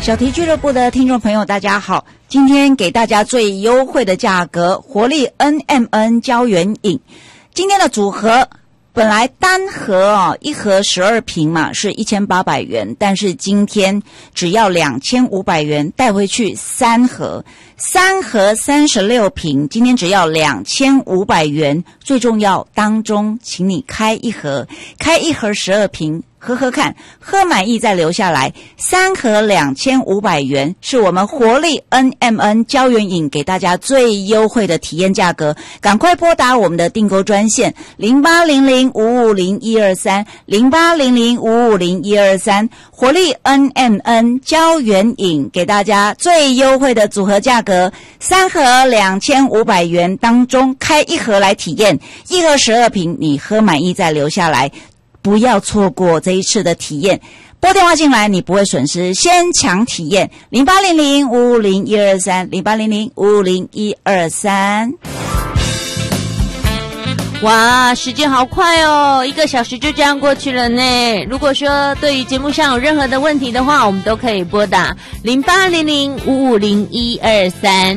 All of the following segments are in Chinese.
小题俱乐部的听众朋友大家好，今天给大家最优惠的价格，活力 NMN 胶原饮。今天的组合本来单盒一盒12瓶嘛是1800元，但是今天只要2500元带回去3盒36瓶，今天只要2500元。最重要，当中请你开一盒12瓶喝喝看，喝满意再留下来。3盒2500元是我们活力 NMN 胶原饮给大家最优惠的体验价格，赶快拨打我们的订购专线0800550123 0800550123，活力 NMN 胶原饮给大家最优惠的组合价格，3盒2500元当中开一盒来体验，1盒12瓶，你喝满意再留下来。不要错过这一次的体验，拨电话进来你不会损失，先抢体验0800550123 0800550123。 哇，时间好快哦，1个小时就这样过去了呢。如果说对于节目上有任何的问题的话，我们都可以拨打0800550123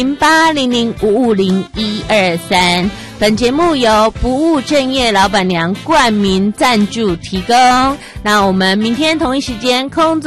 0800550123。本节目由不务正业老板娘冠名赞助提供。那我们明天同一时间空中